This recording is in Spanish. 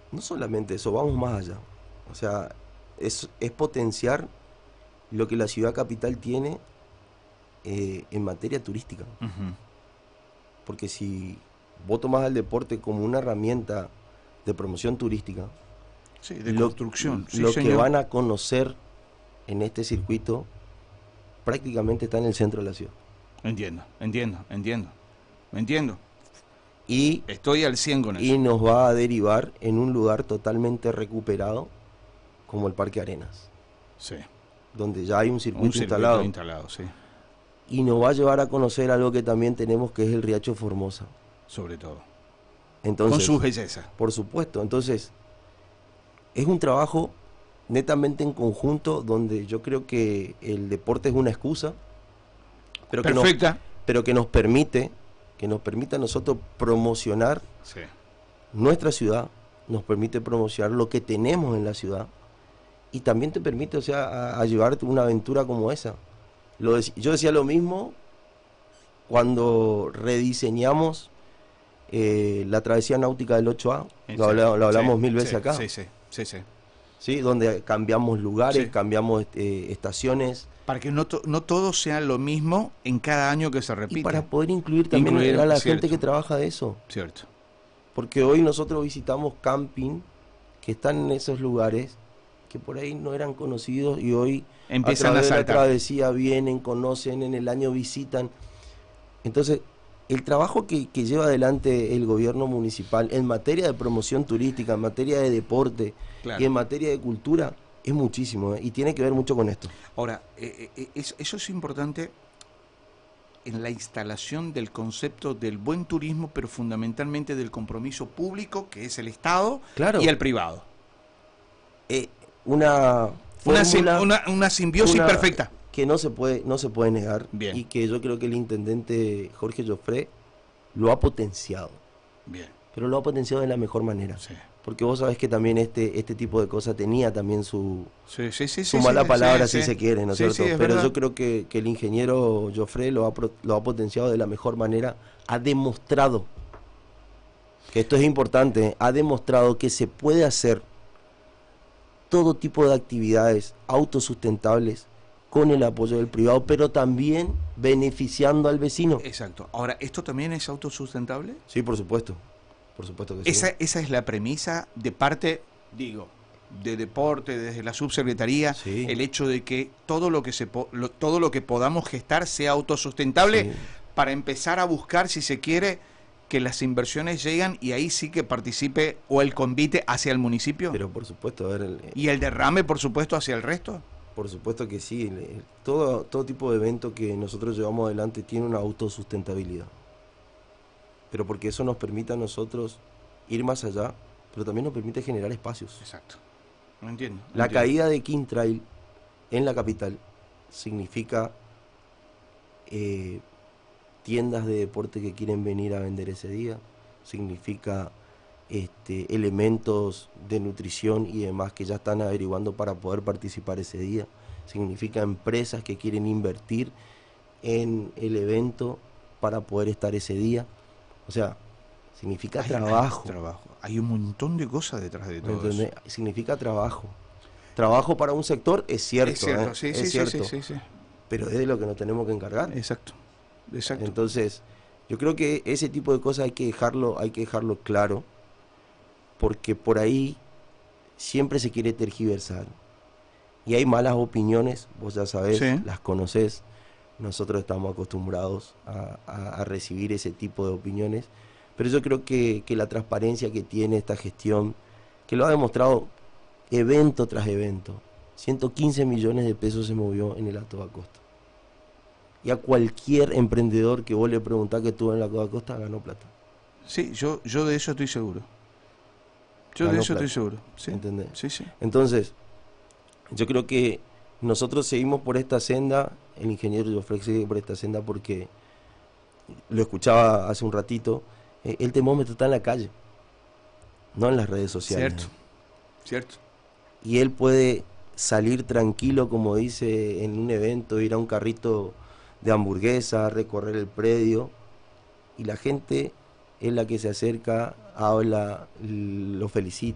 No solamente eso, vamos más allá. O sea, es potenciar lo que la ciudad capital tiene en materia turística. Ujú. Porque si vos tomás al deporte como una herramienta de promoción turística, Sí, de lo, construcción. Sí, lo que señor. van a conocer en este circuito prácticamente está en el centro de la ciudad. Entiendo, entiendo, entiendo. Entiendo. Y, Estoy al 100 con eso. y nos va a derivar en un lugar totalmente recuperado como el Parque Arenas, Sí. donde ya hay un Un circuito circuito instalado. instalado, sí. Y nos va a llevar a conocer algo que también tenemos, que es el Riacho Formosa. Sobre todo. Con Entonces, sus bellezas. por supuesto, entonces es un trabajo netamente en conjunto donde yo creo que el deporte es una excusa, pero Perfecta. que nos permite a nosotros promocionar Sí. nuestra ciudad, nos permite promocionar lo que tenemos en la ciudad y también te permite, o sea, a llevarte una aventura como esa. Yo decía lo mismo cuando rediseñamos la travesía náutica del 8A, lo hablamos Sí, mil veces sí, acá, sí, sí, sí, sí. ¿sí? Donde cambiamos lugares, Sí. cambiamos estaciones, Para que no todo sea lo mismo en cada año que se y repite. para poder incluir también a la gente cierto, que trabaja de eso. cierto. Porque hoy nosotros visitamos camping que están en esos lugares que por ahí no eran conocidos y hoy a Empiezan a través de la saltar. travesía vienen, conocen, en el año visitan. Entonces, el trabajo que lleva adelante el gobierno municipal en materia de promoción turística, en materia de deporte y Claro. en materia de cultura es muchísimo, y tiene que ver mucho con esto. Ahora, eso es importante en la instalación del concepto del buen turismo, pero fundamentalmente del compromiso público, que es el Estado, Claro. y el privado. Una fórmula, una simbiosis una perfecta. que no se puede negar. Bien. Y que yo creo que el intendente Jorge Joffre lo ha potenciado, Bien. pero lo ha potenciado de la mejor manera. Sí. Porque vos sabés que también este tipo de cosas tenía también su Sí, mala palabra, sí, si se quiere, ¿no es sí, cierto? sí, es Pero verdad. yo creo que el ingeniero Joffre lo ha potenciado de la mejor manera. Ha demostrado, que esto es importante, ha demostrado que se puede hacer todo tipo de actividades autosustentables con el apoyo del privado, pero también beneficiando al vecino. Exacto. Ahora, ¿esto también es autosustentable? Sí, por supuesto que sí. Esa es la premisa de parte, digo, de deporte, desde la subsecretaría, Sí. el hecho de que todo lo que todo lo que podamos gestar sea autosustentable, Sí. para empezar a buscar, si se quiere, que las inversiones llegan y ahí sí que participe o el convite hacia el municipio. Pero por supuesto, a ver, Y el derrame, por supuesto, hacia el resto. por supuesto que sí. Todo tipo de evento que nosotros llevamos adelante tiene una autosustentabilidad. Pero porque eso nos permite a nosotros ir más allá, pero también nos permite generar espacios. Exacto. No entiendo. La caída de King Trail en la capital significa tiendas de deporte que quieren venir a vender ese día, significa elementos de nutrición y demás que ya están averiguando para poder participar ese día, significa empresas que quieren invertir en el evento para poder estar ese día, o sea, significa trabajo. Hay un montón de cosas detrás de todo eso. Significa trabajo para un sector, es cierto, Es cierto, es cierto, sí. pero es de lo que nos tenemos que encargar. Exacto. Entonces, yo creo que ese tipo de cosas hay que dejarlo claro, porque por ahí siempre se quiere tergiversar y hay malas opiniones, vos ya sabés, Sí. las conocés. Nosotros estamos acostumbrados a recibir ese tipo de opiniones, pero yo creo que la transparencia que tiene esta gestión, que lo ha demostrado evento tras evento, 115 millones de pesos se movió en el Alto da Costa. Y a cualquier emprendedor que vos le preguntás que estuvo en la Costa ganó plata. Sí, yo de eso estoy seguro. Estoy seguro. ¿Sí? ¿Entendés? Sí. Entonces, yo creo que nosotros seguimos por esta senda, el ingeniero Joffre sigue por esta senda porque lo escuchaba hace un ratito, el termómetro está en la calle, no en las redes sociales. Cierto. Y él puede salir tranquilo, como dice, en un evento, ir a un carrito de hamburguesa, recorrer el predio, y la gente es la que se acerca, habla, lo felicita.